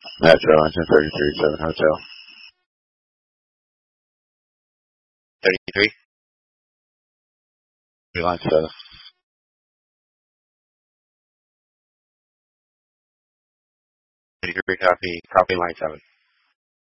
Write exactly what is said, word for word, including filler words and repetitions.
Metro, engine thirty-three, seven Hotel. thirty-three? Line seven. thirty-three, copy, copy line seven.